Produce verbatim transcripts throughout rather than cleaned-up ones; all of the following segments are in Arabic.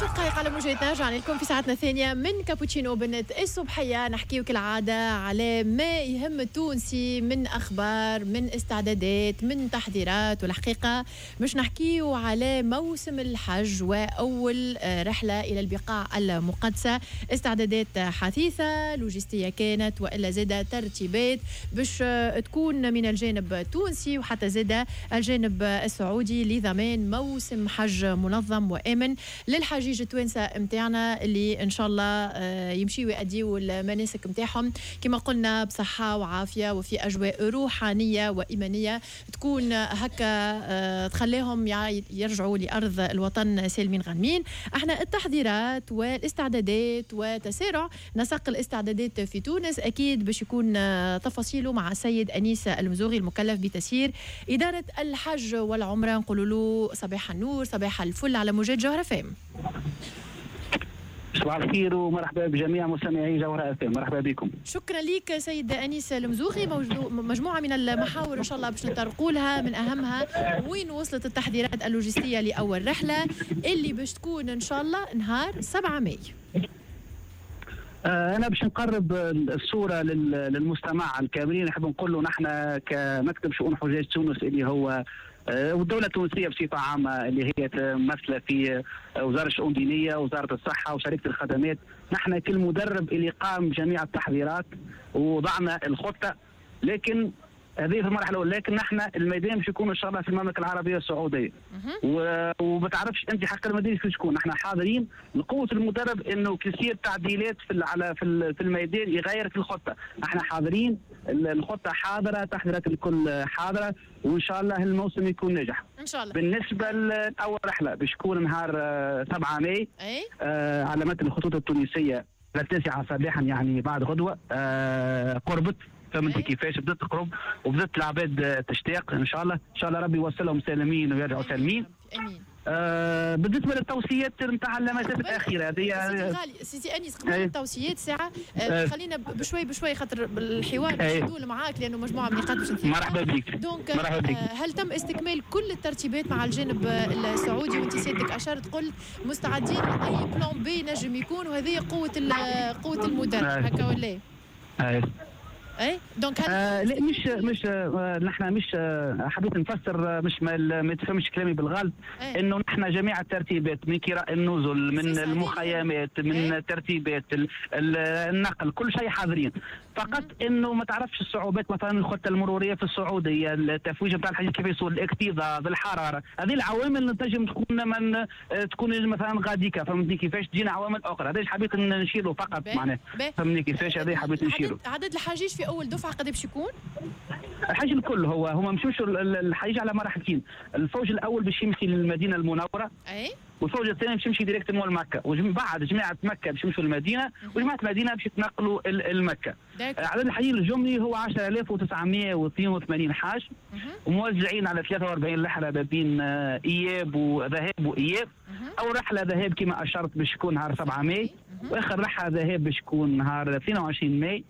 دقائق على موجتنا رجعنا لكم في ساعتنا الثانية من كابوتشينو بالنت الصبحية. نحكيو كالعادة على ما يهم التونسي من أخبار، من استعدادات، من تحضيرات. والحقيقة مش نحكيو على موسم الحج وأول رحلة إلى البقاع المقدسة. استعدادات حثيثة لوجستية كانت وإلا زادة ترتيبات باش تكون من الجانب التونسي وحتى زادة الجانب السعودي لضمان موسم حج منظم وآمن للحجيج التوانسة متاعنا اللي إن شاء الله يمشيوا يأديوا المناسك متاعهم كما قلنا بصحة وعافية وفي أجواء روحانية وإيمانية تكون هكا تخليهم يرجعوا لأرض الوطن سالمين غانمين. احنا التحضيرات والاستعدادات وتسارع نسق الاستعدادات في تونس أكيد باش يكون تفاصيله مع السيد أنيس المزوغي المكلف بتسيير إدارة الحج والعمرة. نقول له صباح النور، صباح الفل على موجات جوهرة فام. صباح الخير ومرحبا بجميع مستمعي جوهرة فام، مرحبا بكم. شكرا ليك سيد أنيس المزوغي. مجموعة من المحاور إن شاء الله باش نطرقوا لها، من أهمها وين وصلت التحضيرات اللوجستية لأول رحلة اللي باش تكون إن شاء الله نهار سبعة ماي. أنا باش نقرب الصورة للمستمع الكاملين. نحب نقول له نحن كمكتب شؤون حجاج تونس اللي هو والدولة التونسية بصفة عامة اللي هي ممثلة في وزارة الشؤون الدينية، وزارة الصحة وشركة الخدمات، نحن كالمدرب اللي قام بجميع التحضيرات ووضعنا الخطة. لكن هذه في المرحله الاولى، لكن نحن الميدان باش يكون ان شاء الله في المملكه العربيه السعوديه. وما تعرفش انت حق الميدان كيف تكون. نحن حاضرين لقوه المدرب انه كثير تعديلات في على في الميدان يغير في الخطه. نحن حاضرين، الخطه حاضره، تحضيرات الكل حاضره، وان شاء الله الموسم يكون ناجح ان شاء الله. بالنسبه لاول رحله باش تكون نهار سبعة ماي آه على متن الخطوط التونسيه التاسعه صباحا، يعني بعد غدوه آه قربت. فهمت كيفاش بدات تقرب وبدات العباد تشتاق. ان شاء الله ان شاء الله ربي يوصلهم سالمين ويرجعوا سالمين. امين. آه بالنسبه للتوصيات نتاع اللمسات الاخيره هذه سيدي غالي سيدي انيس قبل التوصيات ساعه آه خلينا بشوي بشوي خاطر الحوار باش يدول معاك لانه مجموعه من النقاط باش نثيرها. مرحبا بك. دونك آه هل تم استكمال كل الترتيبات مع الجانب السعودي؟ وانت سيادتك اشرت قلت مستعدين لاي بلان بي نجم يكون، وهذه قوه قوه المدرب هكا ولا ايه؟ اي دونك آه لا مش مش آه نحن مش آه حبيت نفسر مش ما تفهمش كلامي بالغلط. ايه؟ انه نحن جميع الترتيبات من كراء النزل من المخيمات من ايه؟ ترتيبات النقل كل شيء حاضرين. فقط انه ما تعرفش الصعوبات، مثلا الخطه المروريه في السعوديه، التفويج بتاع الحديث كيف يصير، الاكتظاظ، الحراره، هذه العوامل اللي تنجم تكون من تكون مثلا غاديكا. فهمتني كيفاش؟ تجينا عوامل اخرى. هذا حبيت نشيره فقط معناه. فهمني كيفاش؟ هذا حبيت نشيره. عدد الحجيج في اول دفعه قد باش يكون؟ الحج الكل هو هما مشوش الحجيج على مراحلين. الفوج الاول باش يمشي للمدينه المنوره، اي، والفوج الثاني باش يمشي ديريكت مول مكه، وبعد جماعه مكه باش يمشوا للمدينه، وجماعه المدينه باش يتنقلوا لمكه. عدد الحجيج الجملي هو عشرة آلاف وتسعمائة واثنين وثمانين حاج، وموزعين على ثلاثة وأربعين رحله ما بين اياب وذهاب واياب. اول رحله ذهاب كما اشرت باش تكون نهار سبعة ماي، واخر رحله ذهاب باش تكون نهار اثنين وعشرين ماي،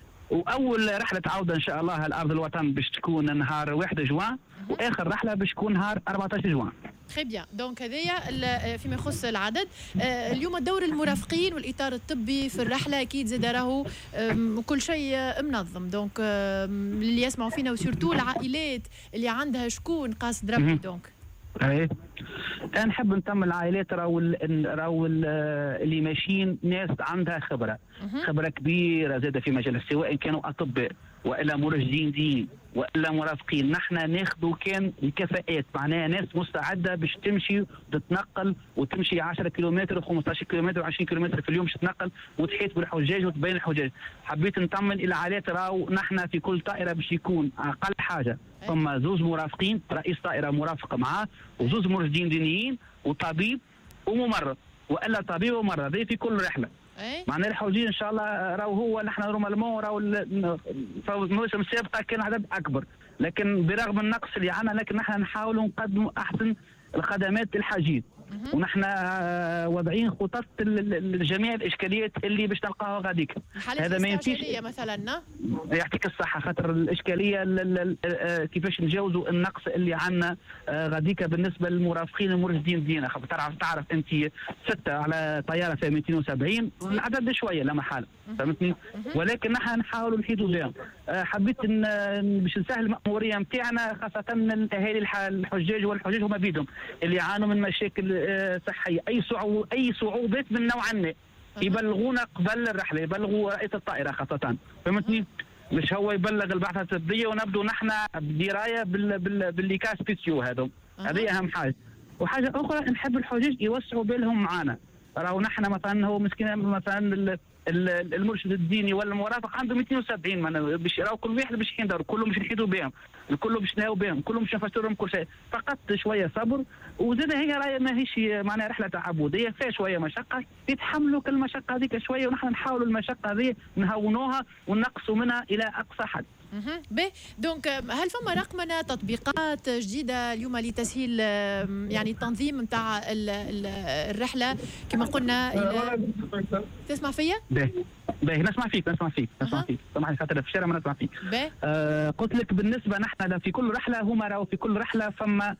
واول رحله عوده ان شاء الله لارض الوطن باش تكون نهار واحد جوان، واخر رحله باش تكون نهار أربعة عشر جوان. تري بيان. دونك هذايا فيما يخص العدد. اليوم دور المرافقين والاطار الطبي في الرحله اكيد زاد راهو كل شيء منظم. دونك اللي يسمعوا فينا وسورتو العائلات اللي عندها شكون قاصد ربي. دونك ايه انا نحب نطمن العائلات راهو راهو اللي ماشيين ناس عندها خبره خبره كبيره زاده في مجال، سواء كانوا اطباء والا مرشدين دين والا مرافقين. نحن ناخذوا كان الكفاءات، معناها ناس مستعده باش تمشي وتتنقل وتمشي عشرة كيلومتر و15 كيلومتر و20 كيلومتر في اليوم باش تتنقل وتحيط بالحجاج وتبين الحجاج. حبيت نطمن العائلات راهو نحن في كل طائره باش يكون اقل حاجه ثم زوج مرافقين، رئيس طائره مرافق معاه، وزوج مرشدين دينيين، وطبيب وممرض، والا طبيب وممرض. هذه في كل رحله. معناها الحجاج ان شاء الله راهو هو نحن نورمالمون راهو الموسم السابقه كان عدد اكبر، لكن برغم النقص اللي عندنا لكن نحن نحاولوا نقدموا احسن الخدمات للحجاج. ونحن واضعين خطط لجميع الاشكاليات اللي باش نلقاها غاديك. هذا ما يمشيش مثلا. يعطيك الصحه، خاطر الاشكاليه كيفاش نجاوزوا النقص اللي عندنا غاديك بالنسبه للمرافقين المرشدين دينا. خاطر تعرف تعرف انت سته على طياره فيها مئتين وسبعين، العدد شويه لا محاله، فهمتني؟ ولكن نحن نحاولوا نحيدوا بهم. حبيت ان باش نسهل المأموريه نتاعنا، خاصه الاهالي الحجاج والحجاج هما بيدهم اللي يعانوا من مشاكل صحيه، اي صعوبه اي صعوبات من نوع ما يبلغونا قبل الرحله، يبلغوا رئيس الطائره خاصه، فهمتني؟ مش هو يبلغ البعثه الطبيه ونبدو نحن بدرايه بال بال باللي كاس بيسيو هذا. هذه اهم حاجه. وحاجه اخرى نحب الحجاج يوسعوا بالهم معنا. راهو نحن مثلا هو مسكين مثلا المرشد الديني ولا المرافق عنده مئتين وسبعين، باش راهو كل واحد باش يحضر، كلهم باش نحيدوا بهم، الكل باش نهاو بهم، كلهم باش نفسروا لهم كل شيء. فقط شويه صبر، وزاد هي راهي ماهيش معناها رحله تعبديه، فيها شويه مشقه، يتحملوا كل المشقه هذيك شويه، ونحن نحاولوا المشقه هذه نهونوها ونقصوا منها الى اقصى حد. باهي، دونك هل فما رقمنه تطبيقات جديده اليوم لتسهيل يعني التنظيم نتاع الرحله كما قلنا؟ تسمع فيا؟ باهي باهي نسمع فيك نسمع فيك نسمع فيك سامحني خاطر في الشارع ما نسمع فيك. آه قلت لك بالنسبه نحن في كل رحله هما راهو في كل رحله فما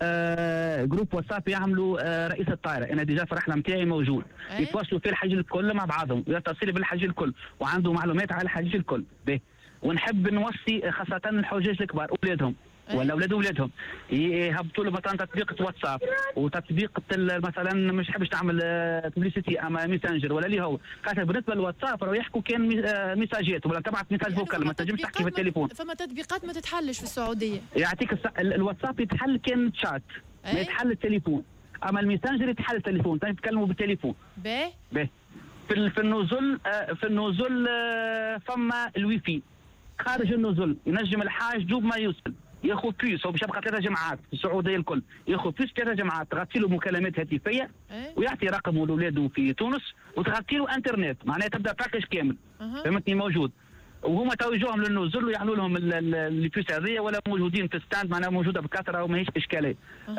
آه جروب واتساب يعملوا آه رئيس الطائره. انا ديجا في الرحله نتاعي موجود، يتواصلوا فيه الحجاج الكل مع بعضهم، يتصل بالحجاج الكل وعنده معلومات على الحجاج الكل. باهي، ونحب نوصي خاصه الحجاج الكبار اولادهم ولا اولاد اولادهم يهبطوا له مثلا تطبيق واتساب وتطبيق مثلا مش حابش تعمل ببليسيتي اما ميسنجر ولا اللي هو، خاطر بالنسبه للواتساب راهو يحكوا كان ميساجات ولا تبعث ميساج فوكال، ما تنجمش تحكي في التليفون. فما تطبيقات ما تتحلش في السعوديه. يعطيك الواتساب يتحل كان تشات، ما يتحل التليفون، اما الميسنجر يتحل التليفون، تتكلموا بالتليفون. باهي باهي في في النزل في النزل فما الوي في خارج النزل ينجم الحاج دوب ما يوصل ياخذ بيس، هو باش يبقى ثلاث جماعات في السعوديه الكل، ياخذ بيس ثلاث جماعات، تغطي له مكالمات هاتفيه ويعطي رقمه لاولاده في تونس وتغطي له انترنت، معناها تبدا باكج كامل. فهمتني؟ موجود، وهما توجههم للنزل ويعملوا لهم البيس هذه ولا موجودين في ستاند، معناها موجوده بكثره وماهيش اشكاليه.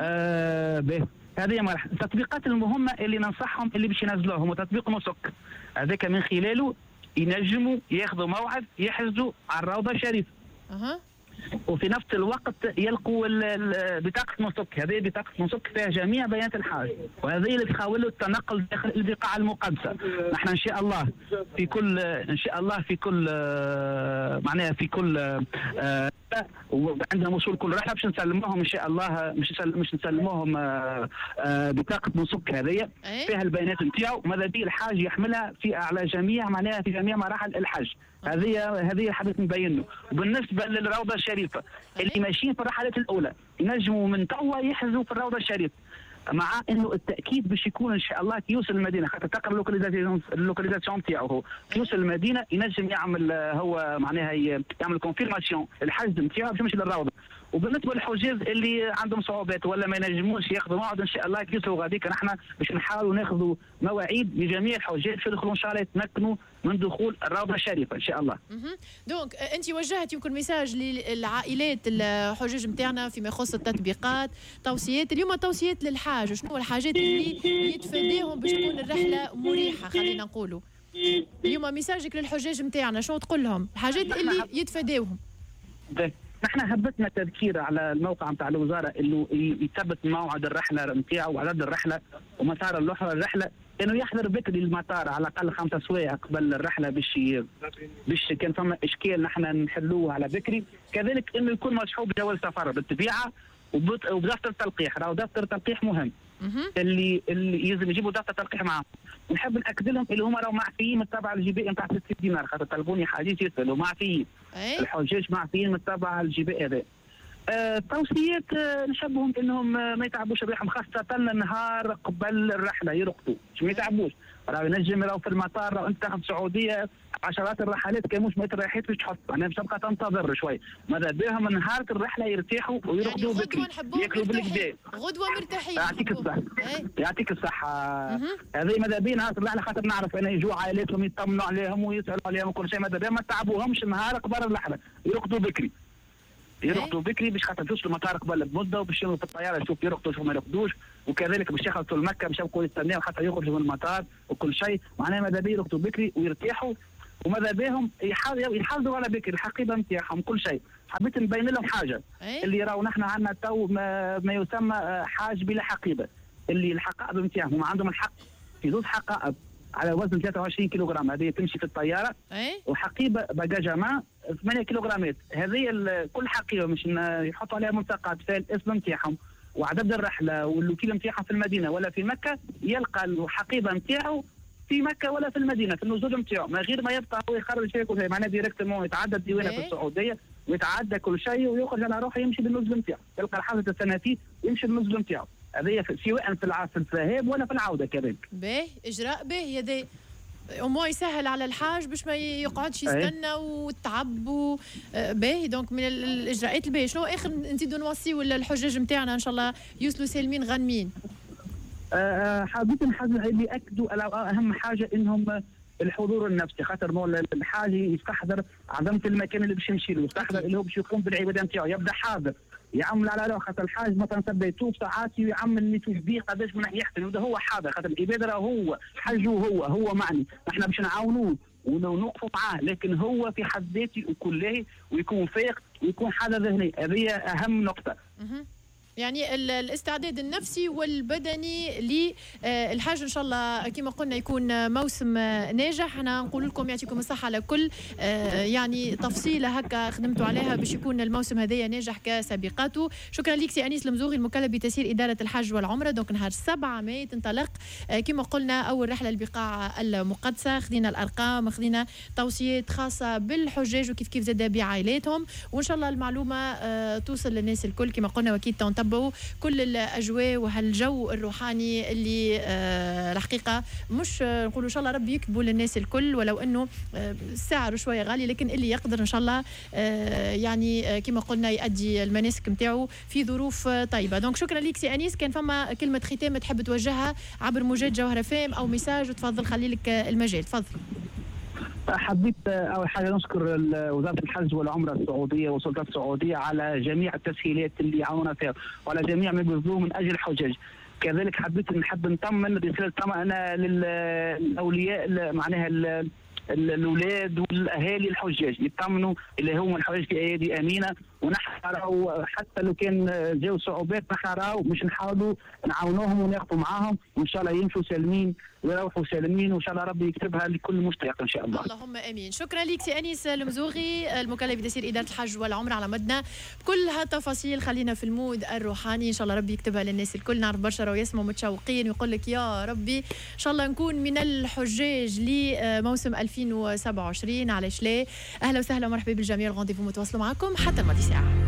آه باهي، هذه مرحله. التطبيقات المهمه اللي ننصحهم اللي باش ينزلوهم وتطبيق نسك، هذاك من خلاله ينجموا ياخذوا موعد يحجزوا على الروضه الشريفه. أه. وفي نفس الوقت يلقوا بطاقه نسك، هذه بطاقه نسك فيها جميع بيانات الحاج، وهذه اللي تخاول له التنقل داخل البقاع المقدسه. نحن ان شاء الله في كل ان شاء الله في كل معناها في كل وعندنا وصول كل رحله باش نسلموهم ان شاء الله، مش مش نسلموهم بطاقه نسك هذه فيها البيانات نتاعو، ماذا بيه الحاج يحملها في على جميع معناها في جميع مراحل الحج. هذه هذه حبيت نبين له. وبالنسبه للروضه الشريفه اللي ماشيين في الرحلات الاولى ينجموا من توا يحجزوا في الروضه الشريفه، مع انه التاكيد باش يكون ان شاء الله كي يوصل المدينه، خاطر تقرا اللوكاليزاسيون اللوكاليزاسيون نتاعو هو كي يوصل المدينه ينجم يعمل هو معناها يعمل كونفيرماسيون الحجز نتاعو باش يمشي للروضه. وبالنسبه للحجاج اللي عندهم صعوبات ولا ما ينجموش ياخذوا موعد ان شاء الله كي يوصلوا غاديك نحن باش نحاولوا ناخذوا مواعيد لجميع الحجاج باش يدخلوا ان شاء الله يتمكنوا من دخول الروضه الشريفه ان شاء الله. دونك انت وجهت يمكن مساج للعائلات الحجاج نتاعنا فيما يخص التطبيقات، توصيات اليوم توصيات للحاج، شنو الحاجات اللي يتفاداهم باش تكون الرحله مريحه؟ خلينا نقولوا اليوم مساجك للحجاج نتاعنا شنو تقول لهم الحاجات اللي يتفاداوهم؟ نحن هبطنا تذكير على الموقع نتاع الوزاره انه يثبت موعد الرحله نتاعو وعدد الرحله ومسار الرحله، انه يحضر بكري المطار على الاقل خمسة سوايع قبل الرحله باش باش كان فما اشكال نحن نحلوه على بكري، كذلك انه يكون مصحوب جواز سفر بالطبيعه وبدفتر التلقيح، راهو دفتر التلقيح مهم اللي اللي لازم يجيبوا دفتر تلقيح معهم. ونحب ناكد لهم اللي هما راهو معفيين من تبع الجي بي نتاع ستة دينار، خاطر طلبوني حاجات يسالوا معفيين الحجاج معفيين من تبع الجي بي هذا. التوصيات آه نشبهم انهم ما يتعبوش ريحهم، خاصه النهار قبل الرحله يرقدوا ما يتعبوش، راه ينجم راهو في المطار راهو انت في السعوديه عشرات الرحلات كان مش متر رايحين باش تحط، معناها باش تبقى تنتظر شوي، ماذا بهم نهار الرحله يرتاحوا ويرقدوا يعني بكري ياكلوا بالكدا غدوه مرتاحين. يعطيك الصحه يعطيك الصحه. هذه ماذا بين نهار الرحله خاطر نعرف انا يجوا عائلاتهم يطمنوا عليهم ويسالوا عليهم وكل شيء، ماذا بهم ما تعبوهمش نهار قبل الرحله يرقدوا بكري. يرقدوا بكري باش خاطر توصلوا المطار قبل بمده وباش يمشوا في الطياره يشوف يرقدوا شو ما يرقدوش، وكذلك باش يخلصوا لمكه باش يبقوا يستناو حتى يخرجوا من المطار وكل شيء. معناها ماذا بيه يرقدوا بكري ويرتاحوا، وماذا بهم يحافظوا على بكري الحقيبه نتاعهم كل شيء. حبيت نبين لهم حاجه أي؟ اللي راهو نحن عندنا تو ما, ما يسمى حاج بلا حقيبه، اللي الحقائب نتاعهم عندهم الحق في زوج حقائب على وزن ثلاثة وعشرين كيلوغرام، هذه تمشي في الطياره أي؟ وحقيبه باجاجه ما ثمانية كيلوغرامات. هذه كل حقيبه مش يحطوا عليها ملصقات فيها الاسم نتاعهم وعدد الرحله والوكيل نتاعهم في المدينه ولا في مكه، يلقى الحقيبه نتاعو في مكه ولا في المدينه في النزول نتاعو، من غير ما يبقى هو يخرج فيها كل شيء. معناها ديريكتومون يتعدى الديوانه في السعوديه ويتعدى كل شيء ويخرج على روحه يمشي بالنزل نتاعو، يلقى حافظ السنافير يمشي بالنزل نتاعو. هذه سواء في الذهاب ولا في العوده كذلك. باهي اجراء باهي هذا ومو يسهل على الحاج باش ما يقعدش يستنى وتعب و... باهي. دونك من الاجراءات الباهيه. شنو اخر نزيدوا نوصيو الحجاج نتاعنا ان شاء الله يوصلوا سالمين غانمين؟ أه حبيت نحب اللي اكدوا على اهم حاجه انهم الحضور النفسي، خاطر مول الحاج يستحضر عظمه المكان اللي باش يمشي له، يستحضر اللي هو باش يقوم بالعباده نتاعو، يبدا حاضر يعمل على روحه. خاطر الحاج مثلا تبدا يطوف ساعات ويعمل اللي يطوف به قداش من يحسن، وده هو حاضر. خاطر العباده هو حجه هو هو معني، نحن باش نعاونوه ونوقفوا معاه، لكن هو في حد ذاته وكله ويكون فايق ويكون حاضر ذهني. هذه اهم نقطه. يعني الاستعداد النفسي والبدني للحاج ان شاء الله كما قلنا يكون موسم ناجح. انا نقول لكم يعطيكم الصحه على كل يعني تفصيله هكا خدمتوا عليها باش يكون الموسم هذايا ناجح كسابقاته. شكرا لك سي انيس المزوغي المكلف بتسيير اداره الحج والعمره. دونك نهار سبعة ماي تنطلق كما قلنا اول رحله للبقاع المقدسه. خذينا الارقام، خذينا توصيات خاصه بالحجاج وكيف كيف زاد بعائلاتهم، وان شاء الله المعلومه توصل للناس الكل كما قلنا. واكيد تتبعوا كل الاجواء وهالجو الروحاني اللي آه الحقيقه مش آه نقولوا ان شاء الله ربي يكتبوا للناس الكل، ولو انه آه السعر شويه غالي، لكن اللي يقدر ان شاء الله آه يعني آه كما قلنا يؤدي المناسك نتاعو في ظروف آه طيبه. دونك شكرا لك سي انيس. كان فما كلمه ختام تحب توجهها عبر موجات جوهره فام او ميساج، وتفضل خلي لك آه المجال. تفضل. حبيت اول حاجه نشكر وزاره الحج والعمره السعوديه والسلطات السعوديه على جميع التسهيلات اللي عاونا فيها وعلى جميع ما بذلوه من اجل الحجاج. كذلك حبيت نحب نطمن رساله طمأنة للاولياء، معناها الاولاد والاهالي الحجاج يطمنوا اللي هم الحجاج في ايادي امينه، ونحن راهو حتى لو كان جاوا صعوبات نحن راهو مش نحاولوا نعاونوهم ونقفوا معاهم، وان شاء الله يمشوا سالمين ويروحوا سالمين، وان شاء الله ربي يكتبها لكل مشتاق ان شاء الله. اللهم امين. شكرا لك سي انيس المزوغي المكلف بتسيير اداره الحج والعمره على مدنا بكل هالتفاصيل. خلينا في المود الروحاني ان شاء الله ربي يكتبها للناس الكل. نعرف برشا ويسمعوا متشوقين ويقول لك يا ربي ان شاء الله نكون من الحجاج لموسم ألفين وسبعة وعشرين. علاش لا؟ اهلا وسهلا ومرحبا بالجميع. الغونديفو متواصل معكم حتى الماضي ساعه.